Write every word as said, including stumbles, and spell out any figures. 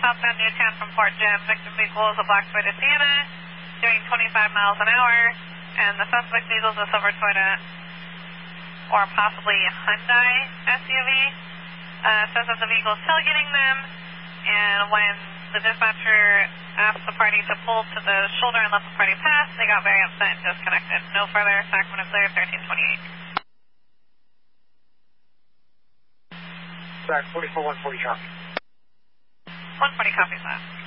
southbound Newtown from Fort Jim. Victim vehicle is a black Toyota Sienna, doing twenty-five miles an hour, and the suspect vehicle is a silver Toyota or possibly Hyundai S U V. Uh, says that the vehicle is tailgating them, and when the dispatcher asked the party to pull to the shoulder and let the party pass, they got very upset and disconnected. No further. Sacramento clear, thirteen twenty-eight. Back forty-four, one forty copy. one forty copies that.